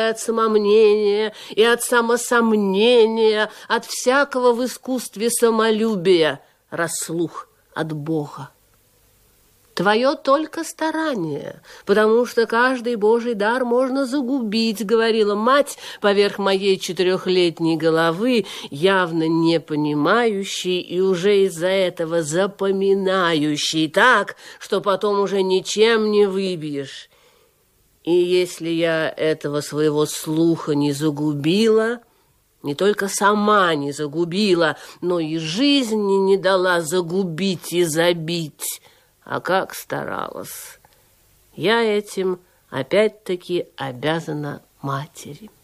от самомнения и от самосомнения, от всякого в искусстве самолюбия, расслух от Бога. Твое только старание, потому что каждый Божий дар можно загубить, говорила мать поверх моей 4-летней головы, явно не понимающей и уже из-за этого запоминающей так, что потом уже ничем не выбьешь. И если я этого своего слуха не загубила, не только сама не загубила, но и жизни не дала загубить и забить, а как старалась, я этим опять-таки обязана матери.